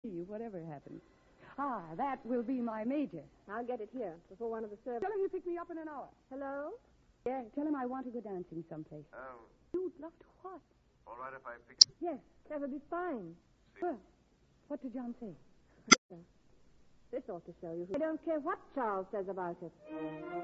you, whatever happens. Ah, that will be my major. I'll get it here before one of the servants. Tell him you pick me up in an hour. Hello? Yeah, tell him I want to go dancing someplace. Oh. You'd love to what? All right if I pick it. Yes, that would be fine. Well, what did John say? This ought to show you. I don't care what Charles says about it.